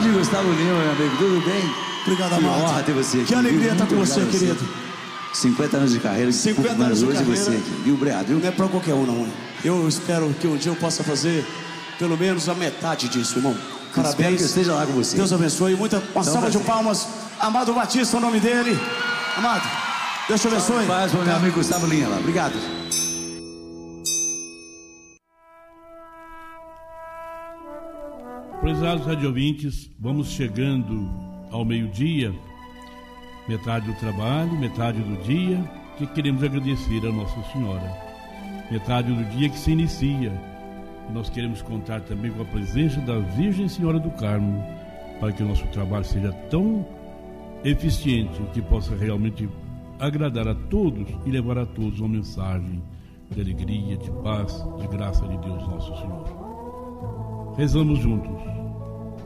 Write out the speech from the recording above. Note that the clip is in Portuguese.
Grande Gustavo Lima, meu amigo, tudo bem? Obrigado, Amado. Que honra ter você aqui. Que alegria estar com você, querido. 50 anos de carreira, 50 anos de hoje carreira. você aqui, viu, Obrigado, viu? Não é pra qualquer um, não. Eu espero que um dia eu possa fazer pelo menos a metade disso, irmão. Parabéns. Espero que eu esteja lá com você. Deus abençoe. Uma salva de palmas. Amado Batista, o nome dele. Amado, Deus te abençoe. Paz para o meu amigo Gustavo Lima lá. Obrigado. Prezados rádio ouvintes, vamos chegando ao meio-dia, metade do trabalho, metade do dia, que queremos agradecer a Nossa Senhora. Metade do dia que se inicia. Nós queremos contar também com a presença da Virgem Senhora do Carmo, para que o nosso trabalho seja tão eficiente que possa realmente agradar a todos e levar a todos uma mensagem de alegria, de paz, de graça de Deus nosso Senhor. Rezamos juntos.